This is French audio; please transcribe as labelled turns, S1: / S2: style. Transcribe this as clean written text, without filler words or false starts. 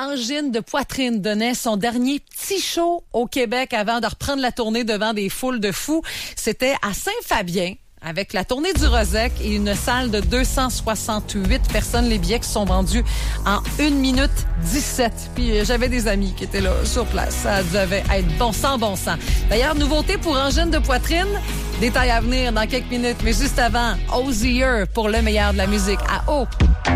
S1: Angine de Poitrine donnait son dernier petit show au Québec avant de reprendre la tournée devant des foules de fous. C'était à Saint-Fabien. Avec la tournée du Rosec et une salle de 268 personnes, les billets qui sont vendus en 1 minute 17. Puis j'avais des amis qui étaient là sur place. Ça devait être bon sang. D'ailleurs, nouveauté pour Angine de Poitrine. Détail à venir dans quelques minutes. Mais juste avant, Ozier pour le meilleur de la musique à eau.